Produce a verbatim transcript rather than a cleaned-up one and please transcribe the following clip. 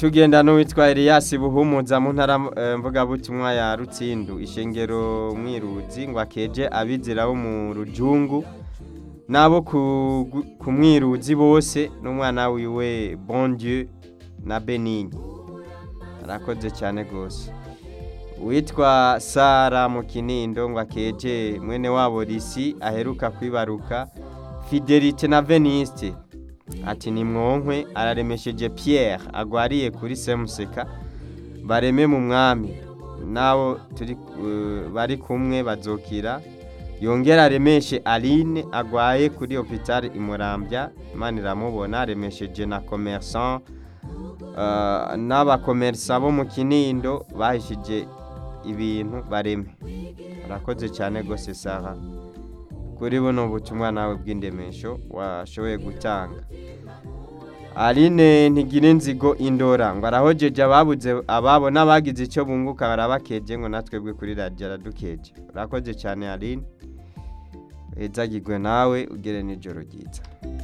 tugenda n'uwitwa Elias Buhumuza mu ntara mvuga butumwa ya Rutsindu ishengero mwiruzi ngo akeje abizira bo mu rujungu nabo ku mwiruzi bose n'umwana wiwe Bon Dieu na Benigni arakoze cyane gose. Witwa Sara mu Kinindo ngo akeje mwene wabo Risi aheruka kwibaruka Fidelite na Veniste ati ni mwonkwe araremesheje Pierre agwariye kuri Semuseka bareme mu mwami nawo turi uh, bari kumwe bazokira yongera aremeshe Aline agwaye kuri hopital Imurambya Imana iramubona aremesheje na commerçant uh, n'aba commerçant bo mu Kinindo bahishije ibintu bareme. Arakoze cyane gose Sara kuri buno butumwa nawe bw'indemesho washoboye gutanga. Aline ntigire nzigo indora ngo arahojeje ababuze ababo n'abagize icyo bunguka barabakeje ngo natwebwe kuri radio aradukeje. Urakoze cyane Aline ezagirwe nawe ugere n'ijoro ryiza.